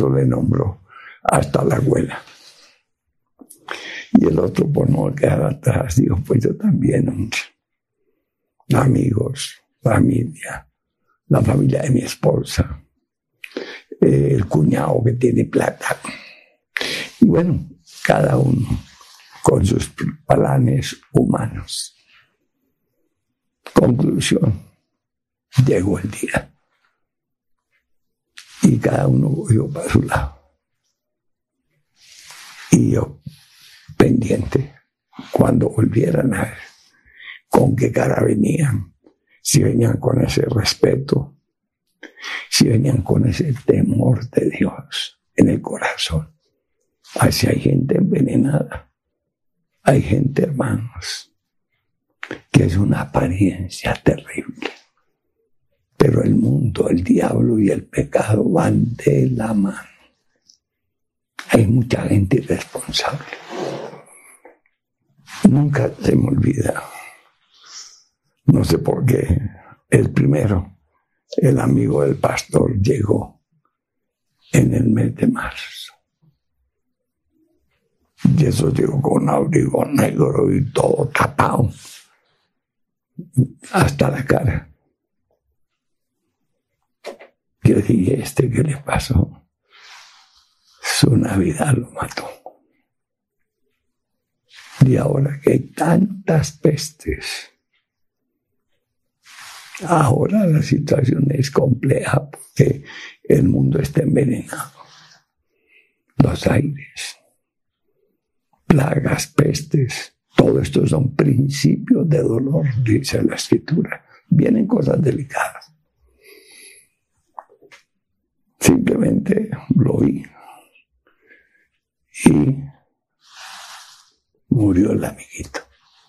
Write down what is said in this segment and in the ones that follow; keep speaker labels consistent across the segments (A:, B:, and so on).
A: eso le nombró hasta la abuela. Y el otro, por no quedar atrás, dijo, pues yo también, hombre. Amigos, familia, la familia de mi esposa, el cuñado que tiene plata. Y bueno, cada uno con sus planes humanos. Conclusión, llegó el día. Y cada uno cogió para su lado. Y yo, pendiente, cuando volvieran a ver con qué cara venían, si venían con ese respeto, si venían con ese temor de Dios en el corazón. Así hay gente envenenada, hay gente, hermanos, que es una apariencia terrible. Pero el mundo, el diablo y el pecado van de la mano. Hay mucha gente irresponsable. Nunca se me olvida, no sé por qué, el primero, el amigo del pastor, llegó en el mes de marzo. Y eso llegó con un abrigo negro y todo tapado, hasta la cara. Yo dije, ¿qué le pasó? Su Navidad lo mató. Y ahora que hay tantas pestes, ahora la situación es compleja porque el mundo está envenenado. Los aires, plagas, pestes, todo esto son principios de dolor, dice la Escritura. Vienen cosas delicadas. Simplemente lo vi y murió el amiguito.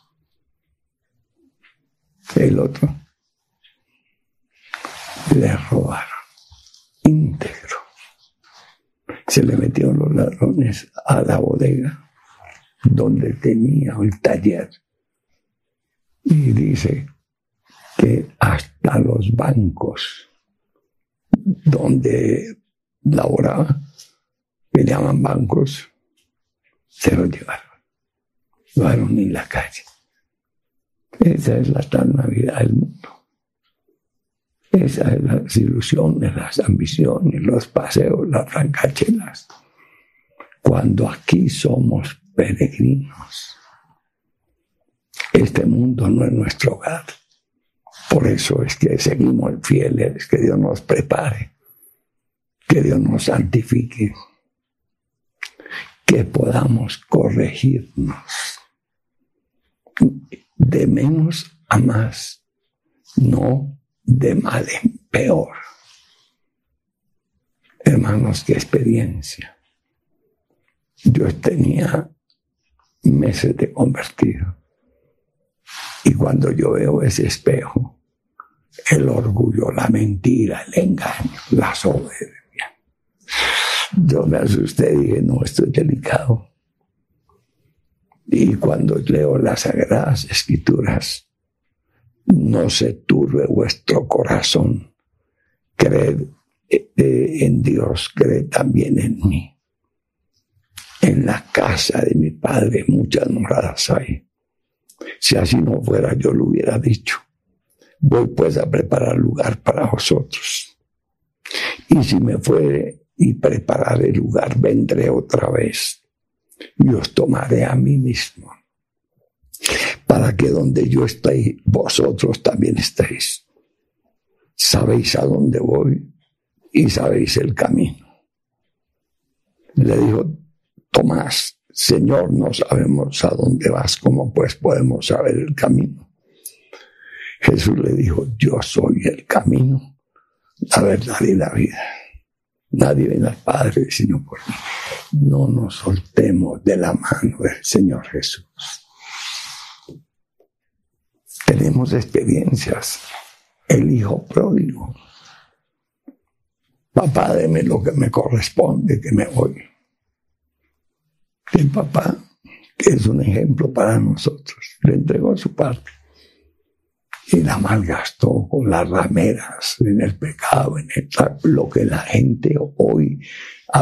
A: El otro le robaron íntegro. Se le metieron los ladrones a la bodega donde tenía el taller y dice que hasta los bancos donde laboraba, que llaman bancos, se los llevaron. Lo dejaron en la calle. Esa es la tal Navidad del mundo. Esas son las ilusiones, las ambiciones, los paseos, las francachelas. Cuando aquí somos peregrinos, este mundo no es nuestro hogar. Por eso es que seguimos fieles, que Dios nos prepare, que Dios nos santifique, que podamos corregirnos de menos a más, no de mal en peor. Hermanos, qué experiencia. Yo tenía meses de convertido y cuando yo veo ese espejo, el orgullo, la mentira, el engaño, la soberbia, yo me asusté y dije, no, esto es delicado. Y cuando leo las Sagradas Escrituras, no se turbe vuestro corazón, creed en Dios, creed también en mí. En la casa de mi Padre muchas moradas hay. Si así no fuera, yo lo hubiera dicho. Voy pues a preparar lugar para vosotros. Y si me fuere y prepararé el lugar, vendré otra vez y os tomaré a mí mismo, para que donde yo esté, vosotros también estéis. Sabéis a dónde voy y sabéis el camino. Le dijo Tomás, Señor, no sabemos a dónde vas, ¿cómo pues podemos saber el camino? Jesús le dijo, yo soy el camino, la verdad y la vida. Nadie viene al Padre sino por mí. No nos soltemos de la mano del Señor Jesús. Tenemos experiencias. El hijo pródigo. Papá, deme lo que me corresponde, que me voy. El papá, que es un ejemplo para nosotros, le entregó su parte y la malgastó con las rameras, en el pecado, en lo que la gente hoy